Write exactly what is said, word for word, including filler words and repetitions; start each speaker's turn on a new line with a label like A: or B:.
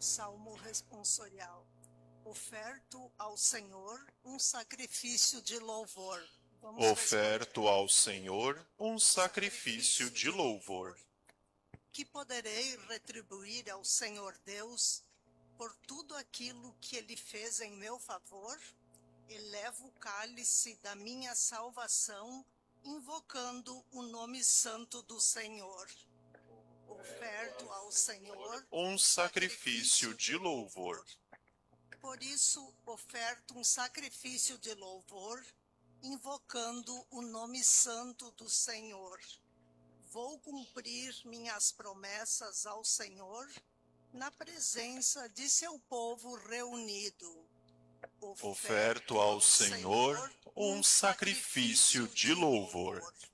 A: Salmo responsorial. Oferto ao Senhor um sacrifício de louvor. Vamos
B: Oferto ao Senhor um sacrifício de louvor.
A: Que poderei retribuir ao Senhor Deus por tudo aquilo que Ele fez em meu favor? Elevo o cálice da minha salvação, invocando o nome santo do Senhor. Oferto ao Senhor
B: um sacrifício de louvor.
A: Por isso, oferto um sacrifício de louvor, invocando o nome santo do Senhor. Vou cumprir minhas promessas ao Senhor, na presença de seu povo reunido.
B: Oferto ao Senhor um sacrifício de louvor.